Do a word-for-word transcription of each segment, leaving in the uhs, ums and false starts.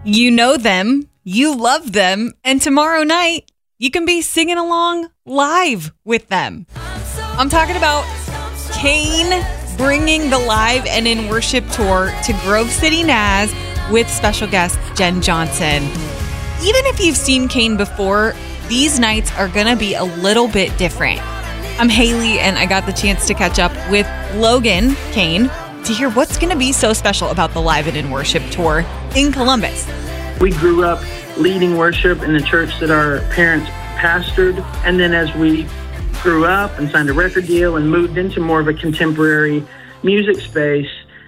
You know them, you love them, and tomorrow night, you can be singing along live with them. I'm talking about Kane bringing the Live and in Worship tour to Grove City, N A S with special guest Jen Johnson. Even if you've seen Kane before, these nights are going to be a little bit different. I'm Haley, and I got the chance to catch up with Logan Kane to hear what's going to be so special about the Live and in Worship tour in Columbus. We grew up leading worship in the church that our parents pastored, and then as we grew up and signed a record deal and moved into more of a contemporary music space,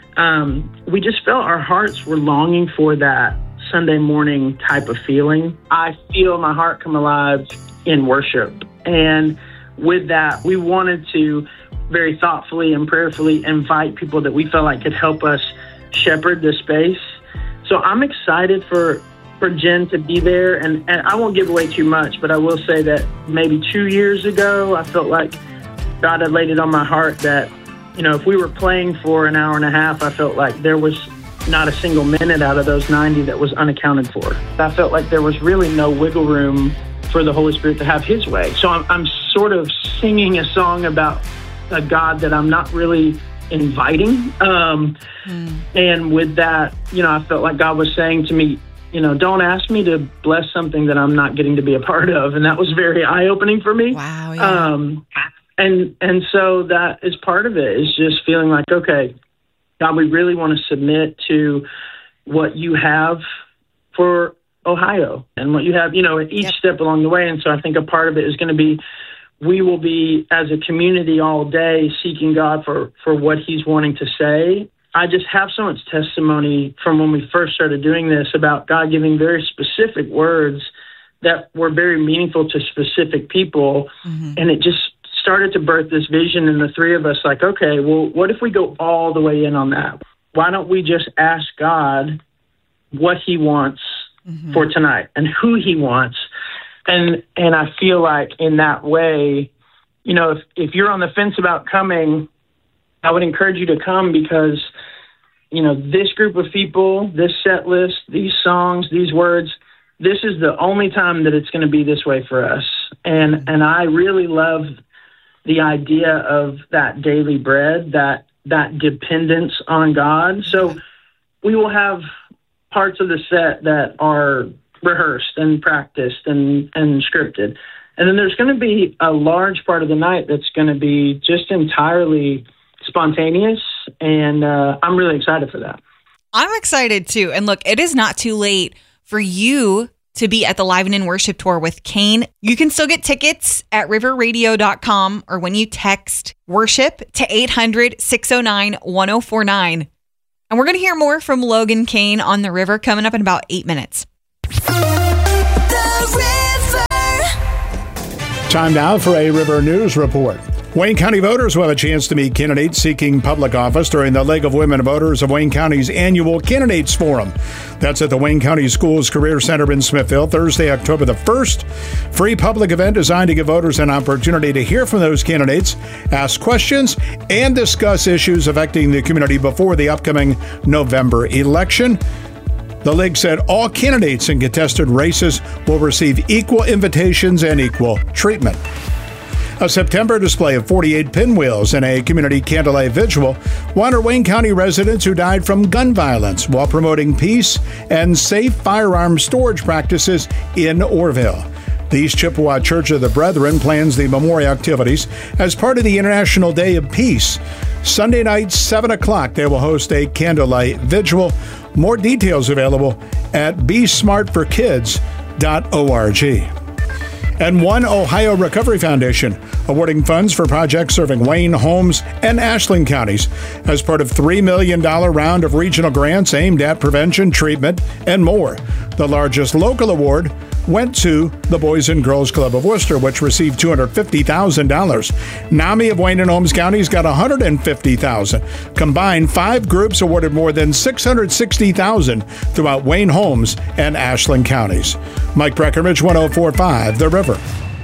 um, we just felt our hearts were longing for that Sunday morning type of feeling. I feel my heart come alive in worship. And with that, we wanted to very thoughtfully and prayerfully invite people that we felt like could help us shepherd the space. So I'm excited for for Jen to be there, and, and I won't give away too much, but I will say that maybe two years ago, I felt like God had laid it on my heart that, you know, if we were playing for an hour and a half, I felt like there was not a single minute out of those ninety that was unaccounted for. I felt like there was really no wiggle room for the Holy Spirit to have his way. So I'm, I'm sort of singing a song about a God that I'm not really inviting. Um, mm. And with that, you know, I felt like God was saying to me, you know, don't ask me to bless something that I'm not getting to be a part of. And that was very eye-opening for me. Wow. Yeah. Um, and, and so that is part of it, is just feeling like, okay, God, we really want to submit to what you have for Ohio and what you have, you know, at each yep. step along the way. And so I think a part of it is going to be, we will be as a community all day seeking God for, for what he's wanting to say. I just have so much testimony from when we first started doing this about God giving very specific words that were very meaningful to specific people. Mm-hmm. And it just started to birth this vision in the three of us, like, okay, well, what if we go all the way in on that? Why don't we just ask God what he wants mm-hmm. for tonight and who he wants? And and I feel like in that way, you know, if, if you're on the fence about coming, I would encourage you to come, because, you know, this group of people, this set list, these songs, these words, this is the only time that it's going to be this way for us. And and I really love the idea of that daily bread, that that dependence on God. So we will have parts of the set that are rehearsed and practiced and, and scripted. And then there's going to be a large part of the night that's going to be just entirely spontaneous, and uh, I'm really excited for that. I'm excited too. And look, it is not too late for you to be at the Live and in Worship tour with Kane. You can still get tickets at river radio dot com or when you text worship to eight hundred, six oh nine, one oh four nine. And we're going to hear more from Logan Kane on The River coming up in about eight minutes. The River. Time now for a River News Report. Wayne County voters will have a chance to meet candidates seeking public office during the League of Women Voters of Wayne County's annual Candidates Forum. That's at the Wayne County Schools Career Center in Smithville, Thursday, October the first. Free public event designed to give voters an opportunity to hear from those candidates, ask questions, and discuss issues affecting the community before the upcoming November election. The League said all candidates in contested races will receive equal invitations and equal treatment. A September display of forty-eight pinwheels and a community candlelight vigil honor Wayne County residents who died from gun violence while promoting peace and safe firearm storage practices in Orrville. The East Chippewa Church of the Brethren plans the memorial activities as part of the International Day of Peace. Sunday night, seven o'clock, they will host a candlelight vigil. More details available at be smart for kids dot org. And One Ohio Recovery Foundation awarding funds for projects serving Wayne, Holmes, and Ashland counties as part of three million dollars round of regional grants aimed at prevention, treatment, and more. The largest local award went to the Boys and Girls Club of Worcester, which received two hundred fifty thousand dollars. NAMI of Wayne and Holmes counties got one hundred fifty thousand dollars. Combined, five groups awarded more than six hundred sixty thousand dollars throughout Wayne, Holmes, and Ashland counties. Mike Breckenridge, one oh four point five The River.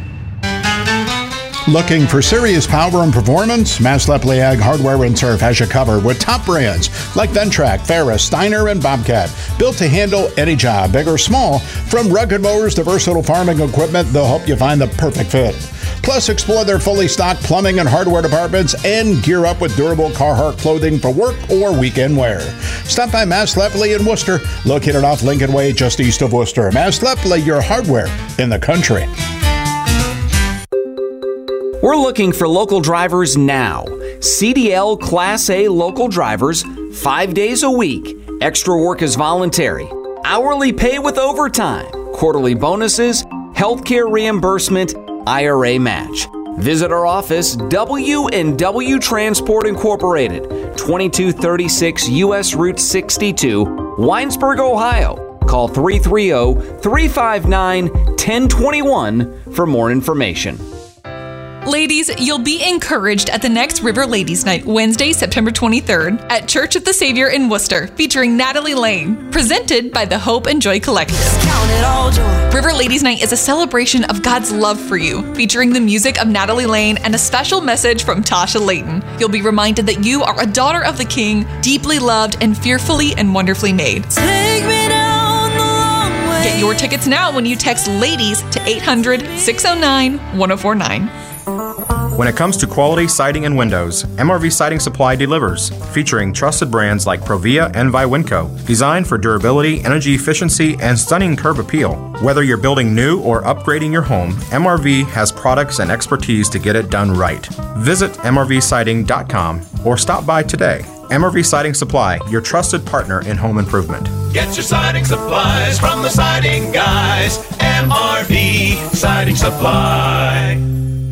Looking for serious power and performance? Maslep Ag Hardware and Turf has you covered with top brands like Ventrac, Ferris, Steiner, and Bobcat. built to handle any job, big or small. From rugged mowers to versatile farming equipment, they'll help you find the perfect fit. Plus, explore their fully stocked plumbing and hardware departments and gear up with durable Carhartt clothing for work or weekend wear. Stop by Mass Lefley in Worcester, located off Lincoln Way just east of Worcester. Mass Lefley, your hardware in the country. We're looking for local drivers now. C D L Class A local drivers, five days a week. Extra work is voluntary. Hourly pay with overtime. Quarterly bonuses, healthcare reimbursement, I R A match. Visit our office, W and W Transport Incorporated, twenty-two thirty-six U S Route sixty-two, Winesburg, Ohio. Call three three zero, three five nine, one zero two one for more information. Ladies, you'll be encouraged at the next River Ladies Night, Wednesday, September twenty-third, at Church of the Savior in Worcester, featuring Natalie Lane, presented by the Hope and Joy Collective. Count it all joy. River Ladies Night is a celebration of God's love for you, featuring the music of Natalie Lane and a special message from Tasha Layton. You'll be reminded that you are a daughter of the King, deeply loved and fearfully and wonderfully made. Take me down the long way. Get your tickets now when you text LADIES to eight hundred, six oh nine, one oh four nine. When it comes to quality siding and windows, M R V Siding Supply delivers, featuring trusted brands like Provia and Viwinco, designed for durability, energy efficiency, and stunning curb appeal. Whether you're building new or upgrading your home, M R V has products and expertise to get it done right. Visit M R V siding dot com or stop by today. M R V Siding Supply, your trusted partner in home improvement. Get your siding supplies from the siding guys. M R V Siding Supply.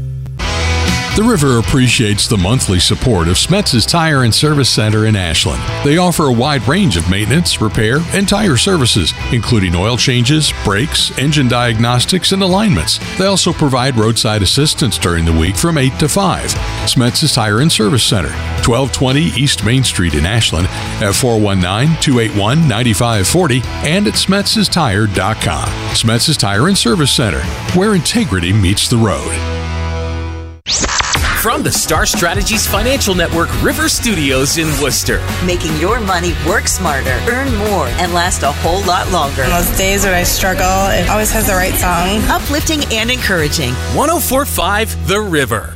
The River appreciates the monthly support of Smetz's Tire and Service Center in Ashland. They offer a wide range of maintenance, repair, and tire services, including oil changes, brakes, engine diagnostics, and alignments. They also provide roadside assistance during the week from eight to five. Smetz's Tire and Service Center, twelve twenty East Main Street in Ashland, at four one nine, two eight one, nine five four zero and at smetz's tire dot com. Smetz's Tire and Service Center, where integrity meets the road. From the Star Strategies Financial Network River Studios in Worcester. Making your money work smarter, earn more, and last a whole lot longer. On those days when I struggle, it always has the right song. Uplifting and encouraging. one oh four point five The River.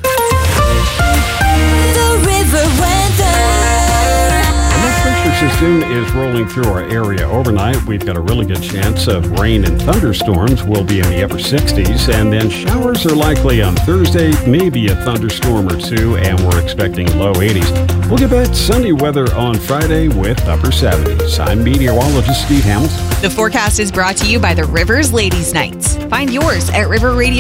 The River Weather. The pressure system is rolling through our area overnight. We've got a really good chance of rain and thunderstorms. We'll be in the upper sixties, and then showers are likely on Thursday, maybe a thunderstorm or two, and we're expecting low eighties. We'll get back to sunny weather on Friday with upper seventies. I'm meteorologist Steve Hamilton. The forecast is brought to you by the Rivers Ladies Nights. Find yours at river radio